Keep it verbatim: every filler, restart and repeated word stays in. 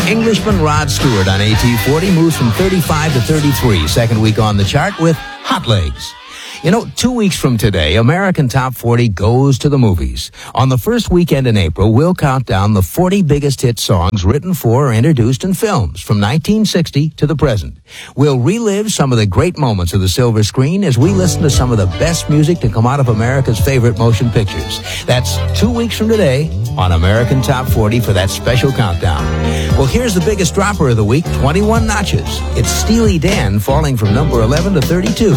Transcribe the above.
Englishman Rod Stewart on A T forty moves from thirty-five to thirty-three, second week on the chart with Hot Legs. You know, two weeks from today, American Top forty goes to the movies. On the first weekend in April, we'll count down the forty biggest hit songs written for or introduced in films from nineteen sixty to the present. We'll relive some of the great moments of the silver screen as we listen to some of the best music to come out of America's favorite motion pictures. That's two weeks from today on American Top forty for that special countdown. Well, here's the biggest dropper of the week, twenty-one notches. It's Steely Dan falling from number eleven to thirty-two.